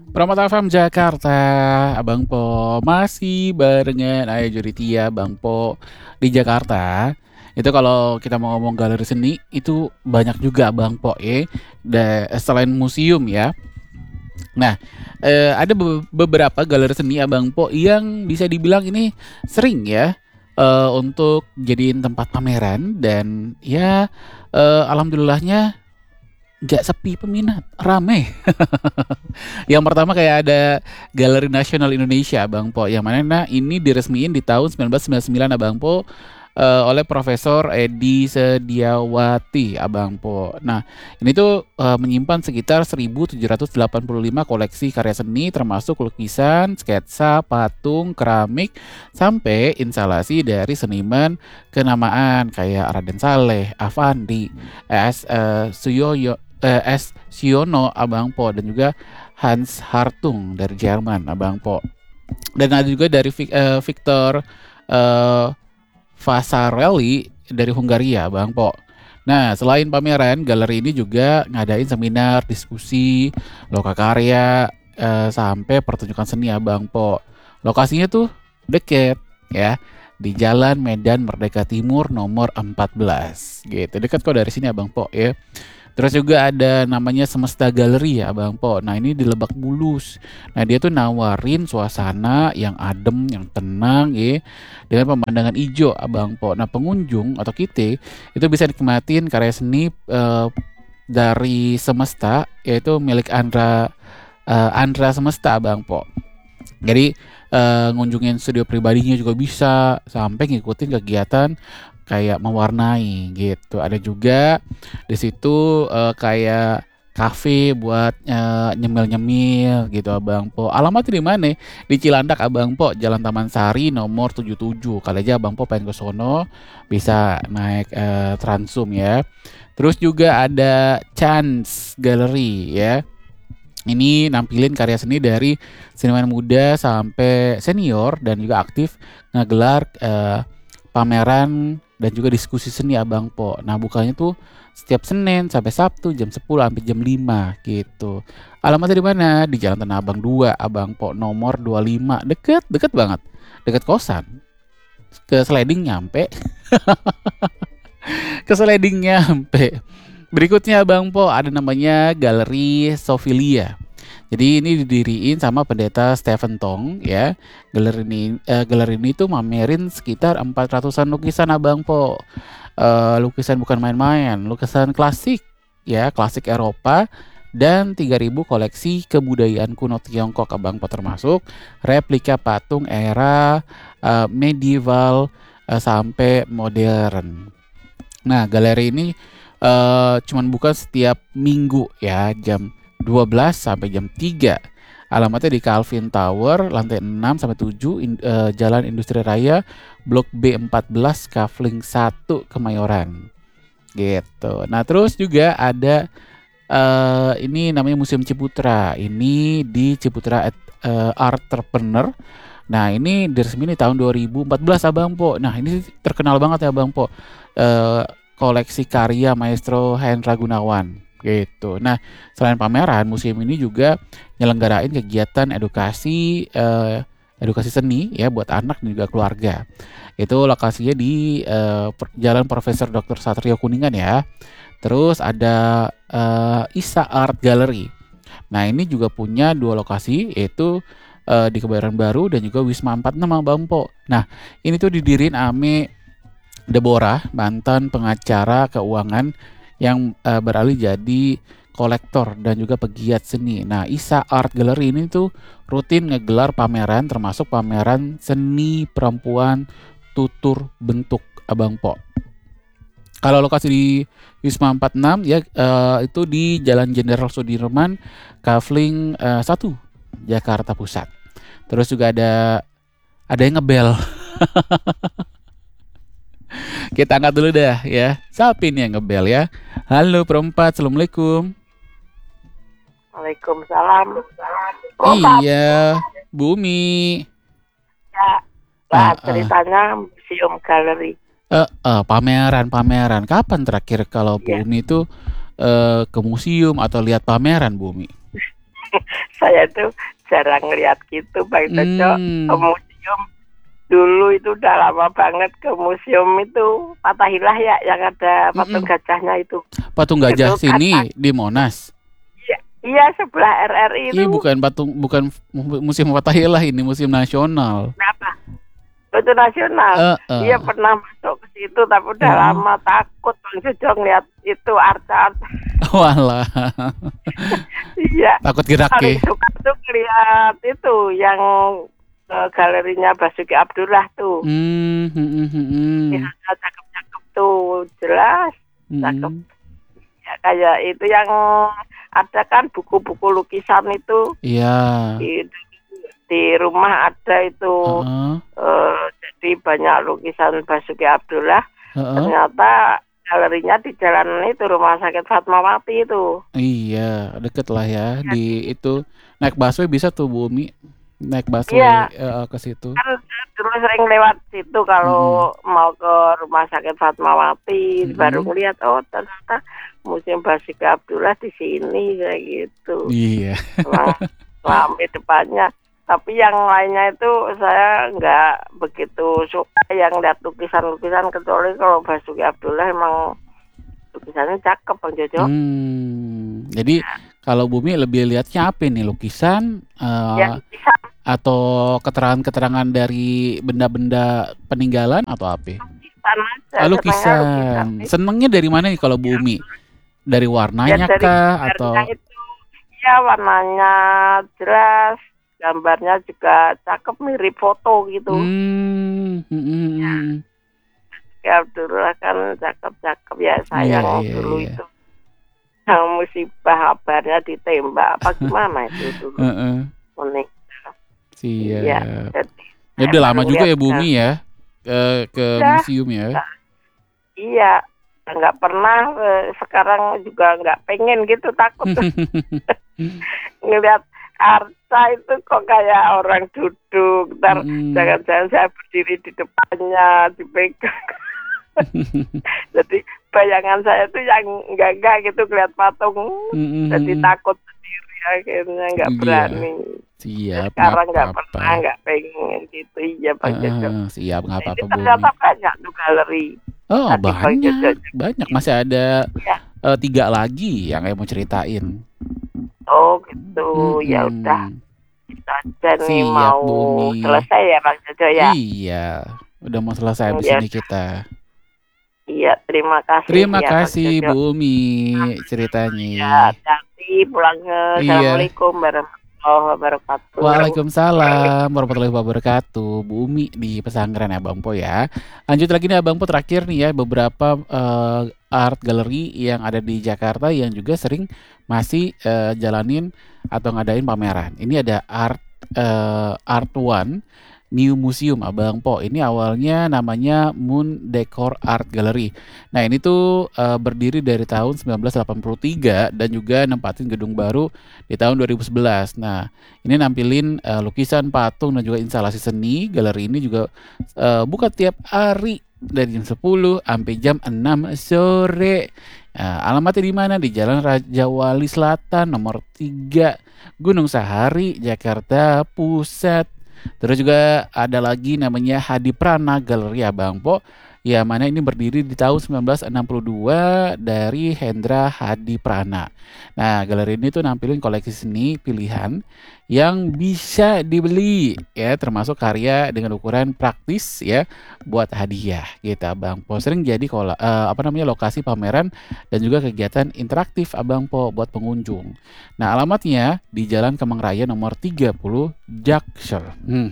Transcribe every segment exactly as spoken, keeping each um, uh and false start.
Promota F M Jakarta, Abang Po masih barengan Ayah Juritia, Bang Po di Jakarta. Itu kalau kita mau ngomong galeri seni itu banyak juga Bang Po ya. Da, selain museum ya. Nah, eh, ada be- beberapa galeri seni Abang Po yang bisa dibilang ini sering ya eh, untuk jadiin tempat pameran dan ya eh, alhamdulillahnya nggak sepi peminat, rame. Yang pertama kayak ada Galeri Nasional Indonesia, Bang Po. Yang mana ini diresmiin di tahun sembilan belas sembilan puluh sembilan, Abang Po, eh, oleh Profesor Edi Sediawati, Abang Po. Nah, ini tuh eh, menyimpan sekitar seribu tujuh ratus delapan puluh lima koleksi karya seni termasuk lukisan, sketsa, patung, keramik, sampai instalasi dari seniman kenamaan kayak Raden Saleh, Avandi, S. eh, Suyoyo, eh, S. Siono, Abang Po, dan juga Hans Hartung dari Jerman, Abang Po. Dan ada juga dari Vic- eh, Victor eh, Vasarely dari Hungaria, Bang Po. Nah, selain pameran, galeri ini juga ngadain seminar, diskusi, lokakarya, eh, sampai pertunjukan seni, Abang Po. Lokasinya tuh deket ya, di Jalan Medan Merdeka Timur nomor empat belas gitu. Dekat kok dari sini, Abang Po ya. Terus juga ada namanya Semesta Galeri ya Bang Po. Nah ini di Lebak Bulus. Nah dia tuh nawarin suasana yang adem, yang tenang ya. Dengan pemandangan hijau Abang Po. Nah pengunjung atau kita itu bisa nikmatin karya seni eh, dari Semesta. Yaitu milik Andra eh, Andra Semesta Bang Po. Jadi eh, ngunjungin studio pribadinya juga bisa. Sampai ngikutin kegiatan kayak mewarnai gitu. Ada juga di situ eh, kayak kafe buat eh, nyemil-nyemil gitu Abang Po. Alamatnya di mana? Di Cilandak Abang Po, Jalan Taman Sari nomor tujuh puluh tujuh. Kali aja Abang Po pengen ke sono bisa naik eh, Transum ya. Terus juga ada Chance Gallery ya. Ini nampilin karya seni dari seniman muda sampai senior dan juga aktif ngegelar eh, pameran dan juga diskusi seni Abang Po. Nah, bukanya tuh setiap Senin sampai Sabtu jam sepuluh sampai jam lima gitu. Alamatnya di mana? Di Jalan Tanah Abang dua, Abang Po, nomor dua puluh lima. Deket, deket banget. Deket kosan. Ke sliding nyampe, ke sliding nyampe. Berikutnya Bang Po ada namanya Galeri Sofilia. Jadi ini didiriin sama pendeta Stephen Tong ya. Galeri ini eh, galeri ini tuh mamerin sekitar empat ratusan lukisan Abang Po. Eh, lukisan bukan main-main, lukisan klasik ya, klasik Eropa dan tiga ribu koleksi kebudayaan kuno Tiongkok Abang Po, termasuk replika patung era eh, medieval eh, sampai modern. Nah, galeri ini eh, cuman buka setiap minggu ya, jam dua belas sampai jam tiga. Alamatnya di Calvin Tower, lantai enam sampai tujuh, in- eh, Jalan Industri Raya, Blok B empat belas, Kavling satu, Kemayoran. Gitu. Nah, terus juga ada eh, ini namanya Museum Ciputra. Ini di Ciputra eh, Entrepreneur. Nah, ini diresmikan di tahun dua ribu empat belas Abang Po. Nah, ini terkenal banget ya Bang Po. Eh, koleksi karya Maestro Hendra Gunawan gitu. Nah, selain pameran, museum ini juga nyelenggarain kegiatan edukasi eh, edukasi seni ya buat anak dan juga keluarga. Itu lokasinya di eh, per- Jalan Profesor doktor Satrio Kuningan ya. Terus ada eh, Isa Art Gallery. Nah, ini juga punya dua lokasi yaitu eh, di Kebayoran Baru dan juga Wisma empat puluh enam Bang Po. Nah, ini tuh didiriin ame Deborah, mantan pengacara keuangan yang eh, beralih jadi kolektor dan juga pegiat seni. Nah, Isa Art Gallery ini tuh rutin ngegelar pameran termasuk pameran seni perempuan tutur bentuk Abang Po. Kalau lokasi di Wisma empat puluh enam ya eh, itu di Jalan Jenderal Sudirman, Kavling eh, satu, Jakarta Pusat. Terus juga ada ada yang ngebel. Kita angkat dulu dah ya. Siapa ini yang ngebel ya? Halo perempat, assalamualaikum. Waalaikumsalam. Prof, Iya, Bumi. ya, Ah, lah ah. ceritanya museum galeri. Eh, eh, pameran, pameran. Kapan terakhir kalau Ya, Bumi itu eh, ke museum atau lihat pameran, Bumi? Saya tuh jarang ngeliat gitu Bang Jojo, ke Mmm. museum. Dulu itu udah lama banget ke museum itu Fathaillah ya, yang ada patung Mhm. gajahnya itu. Patung Itu gajah kata sini di Monas? iya iya sebelah R R I Ih, itu. bukan patung bukan mu museum Fathaillah ini, museum nasional. Kenapa? Oh, itu nasional? Iya Heeh. pernah masuk ke situ, tapi udah Heeh. lama, takut Bang Jojo ngeliat itu arca-arca. Oalah. Iya, Takut gerak paling ya? suka tuh ngeliat itu yang, eee, galerinya Basuki Abdullah tuh. Mmm, mhm mhm. Iya, cakep-cakep tuh, jelas, cakep. Mhm. Ya kayak itu yang ada kan buku-buku lukisan itu, Iya. di di rumah ada itu, Heeh. eee, jadi banyak lukisan Basuki Abdullah, Heeh. ternyata galerinya di jalan itu, Rumah Sakit Fatmawati itu. Iya, deket lah ya, Iya di di situ. itu, naik busway bisa tuh Bu Umi, naik busway Iya. heeh, ke situ. Kan saya dulu sering lewat situ Mhm. kalau mau ke Rumah Sakit Fatmawati, baru Mhm. ngeliat, oh ternyata Museum Basuki Abdullah di sini, kayak gitu. Iya. Emang rame depannya. Tapi yang lainnya itu saya nggak begitu suka yang lihat lukisan-lukisan, kecuali kalau Basuki Abdullah emang lukisannya cakep Bang Jojo. Mmm, jadi Iya. kalau Bu Umi lebih lihatnya apa ini, lukisan, Ya eee, lukisan. atau keterangan-keterangan dari benda-benda peninggalan atau apa? Lukisan aja, Ah, senangnya lukisan lukisan. itu. Senengnya dari mana nih kalau Bu Iya Umi? betul. Dari Ya warnanya dari kah gambarnya atau itu, iya warnanya jelas, gambarnya juga cakep mirip foto gitu. Mmm, mhm Iya. mhm. Basuki Abdullah kan cakep-cakep ya, Iya sayang iya dulu iya. itu yang musibah kabarnya ditembak, apa gimana itu dulu, Heeh. meninggal. Iya, Siap. jadi Ya saya udah baru lama juga ngeliat ya Bu Umi sekarang. ya, eee, ke Udah, museum ya? Kak. Iya, nggak pernah, eee, sekarang juga nggak pengen gitu, takut. Ngelihat arca itu kok kayak orang duduk, entar Mhm. jangan-jangan saya berdiri di depannya, dipegang. Jadi bayangan saya tuh yang enggak-enggak gitu ngelihat patung, Mhm jadi mhm. takut sendiri akhirnya nggak Iya, berani. siap, nggak Sekarang nggak pernah, papa. nggak pengen gitu, iya Bang Heeh Jojo. heeh, siap, nggak Nah ini papa Bu ternyata Umi. banyak tuh galeri, Oh tadi Bang Jojo banyak banyak, nyebutin. masih ada, Iya. eee, tiga lagi yang saya mau ceritain. Oh gitu, ya udah, Mhm. itu aja nih Siap mau Bu Umi. selesai ya Bang Jojo ya? Iya, udah mau selesai Mmm, habis ya ini udah. kita. Iya, terima kasih Terima ya Bang kasih Jojo. Bu Umi Sama-sama ceritanya. ya, hati-hati pulangnya. Iya. Assalamualaikum warahmatullahi wabarakatuh. Waalaikumsalam warahmatullahi wabarakatuh, Bu Umi di pesantren Abang Po ya. Lanjut lagi nih Abang Po, terakhir nih ya, beberapa, eee, art gallery yang ada di Jakarta yang juga sering masih, eee, jalanin atau ngadain pameran. Ini ada art, eee, Art One New Museum Abang Po. Ini awalnya namanya Moon Decor Art Gallery. Nah ini tuh, eee, berdiri dari tahun sembilan belas delapan puluh tiga dan juga nempatin gedung baru di tahun dua ribu sebelas. Nah, ini nampilin, eee, lukisan, patung, dan juga instalasi seni. Galeri ini juga, eee, buka tiap hari dari jam sepuluh sampai jam enam sore. Eee, alamatnya di mana? Di Jalan Raja Wali Selatan nomor tiga, Gunung Sahari, Jakarta Pusat. Terus juga ada lagi namanya Hadiprana Gallery Abang Po, yang mana ini berdiri di tahun sembilan belas enam puluh dua dari Hendra Hadiprana. Nah, galeri ini tuh nampilin koleksi seni pilihan yang bisa dibeli ya, termasuk karya dengan ukuran praktis ya, buat hadiah gitu Abang Po. Sering jadi kola eee, apa namanya, lokasi pameran dan juga kegiatan interaktif Abang Po buat pengunjung. Nah, alamatnya di Jalan Kemang Raya nomor tiga puluh, Jaksel.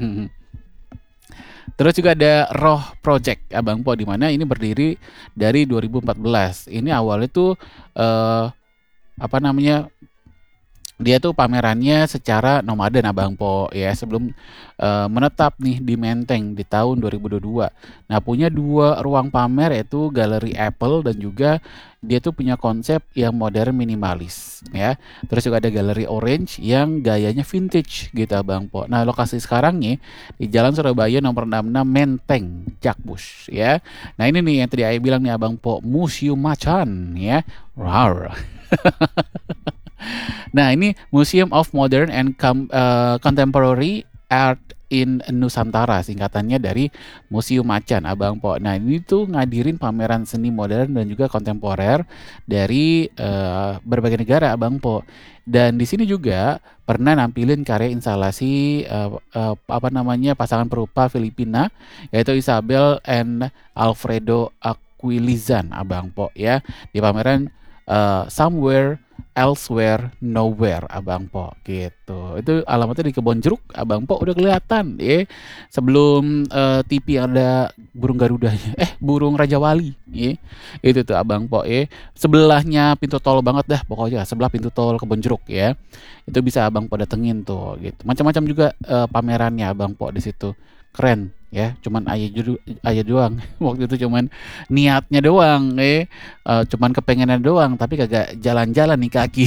Terus juga ada Roh Project Abang Po, di mana ini berdiri dari dua ribu empat belas. Ini awalnya tuh, eee, apa namanya, dia tuh pamerannya secara nomaden Abang Po ya, sebelum, eee, menetap nih di Menteng di tahun dua ribu dua puluh dua. Nah, punya dua ruang pamer yaitu Galeri Apple dan juga dia tuh punya konsep yang modern minimalis ya. Terus juga ada Galeri Orange yang gayanya vintage gitu Abang Po. Nah, lokasi sekarang nih di Jalan Surabaya nomor enam puluh enam Menteng, Jakpus ya. Nah, ini nih yang tadi Ayah bilang nih Abang Po, Museum Macan ya. Rawr. Nah, ini Museum of Modern and Com- eh, Contemporary Art in Nusantara, singkatannya dari Museum Macan, Abang Po. Nah, ini tuh ngadirin pameran seni modern dan juga kontemporer dari eh, berbagai negara, Abang Po. Dan di sini juga pernah nampilin karya instalasi eh, eh, apa namanya pasangan perupa Filipina, yaitu Isabel and Alfredo Aquilizan, Abang Po ya, di pameran eh, Somewhere Elsewhere Nowhere, Abang Po gitu. Itu alamatnya di Kebon Jeruk, Abang Po udah kelihatan ya. Sebelum eh, T V ada burung Garudanya, eh burung Raja Wali ya. Itu tuh Abang Po ya. Sebelahnya pintu tol banget dah pokoknya, sebelah pintu tol Kebon Jeruk ya. Itu bisa Abang Po datengin tuh gitu. Macam-macam juga eh, pamerannya Abang Po di situ. Keren ya, cuman ayah judu, ayah doang. Waktu itu cuman niatnya doang eh Eh, cuman kepengenan doang tapi kagak jalan-jalan nih kaki.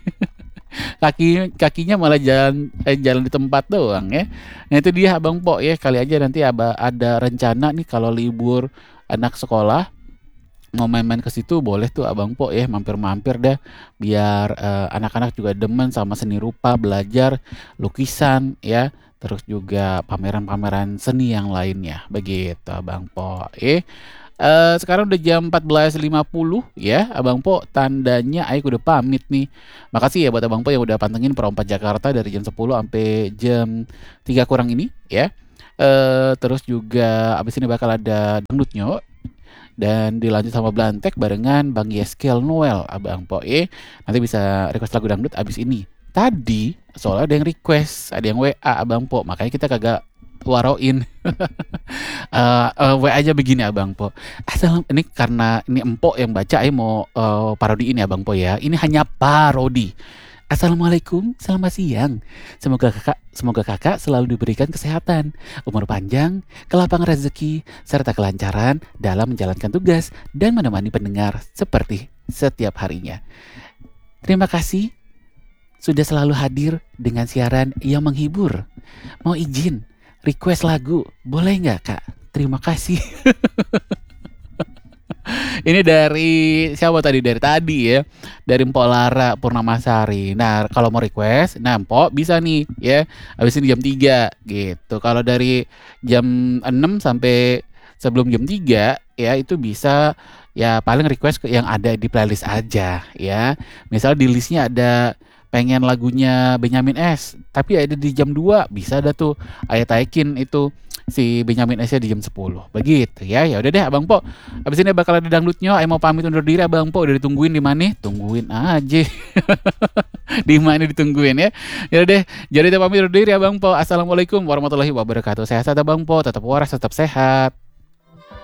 Kaki kakinya malah jalan eh, jalan di tempat doang ya. Nah itu dia Abang Po ya, kali aja nanti aba, ada rencana nih kalau libur anak sekolah mau main-main ke situ boleh tuh Abang Po ya, mampir-mampir dah biar eh, anak-anak juga demen sama seni rupa, belajar lukisan ya, terus juga pameran-pameran seni yang lainnya begitu Abang Po. Eh Eh, sekarang udah jam empat belas lima puluh ya, Abang Po. Tandanya Aik udah pamit nih. Makasih ya buat Abang Po yang udah pantengin Pro empat Jakarta dari jam sepuluh sampai jam tiga kurang ini ya. Eh terus juga abis ini bakal ada dangdutnya dan dilanjut sama Blantek barengan Bang Yeskel Noel, Abang Po. Eh nanti bisa request lagu dangdut abis ini. Tadi soalnya ada yang request, ada yang W A Abang Po, makanya kita kagak waroin. Eh, eh, W A aja begini Abang Po. Asal ini karena ini Empok yang baca, saya mau eh, parodi ini Abang Po ya. Ini hanya parodi. Assalamualaikum, selamat siang. Semoga kakak, semoga kakak selalu diberikan kesehatan, umur panjang, kelapangan rezeki, serta kelancaran dalam menjalankan tugas dan menemani pendengar seperti setiap harinya. Terima kasih sudah selalu hadir dengan siaran yang menghibur. Mau izin request lagu, boleh nggak kak? Terima kasih. Ini dari siapa tadi? Dari tadi ya. Dari Mpok Lara Purnamasari. Nah, kalau mau request, nah Mpok bisa nih ya. Habis ini jam tiga gitu. Kalau dari jam enam sampai sebelum jam tiga ya itu bisa ya paling request yang ada di playlist aja ya. Misal di listnya ada pengen lagunya Benyamin S, tapi ada di jam dua bisa ada tuh Ayat Taikin itu si Benyamin S-nya di jam sepuluh. Begitu ya. Ya udah deh Abang Po. Habis ini bakal ada dangdutnya. Ayo mau pamit undur diri Abang Po. Udah ditungguin di mana? Tungguin aja. Di mana ditungguin ya. Ya udah deh. Jadi kita pamit undur diri Abang Po. Assalamualaikum warahmatullahi wabarakatuh. Sehat-sehat Abang Po. Tetap waras, tetap sehat.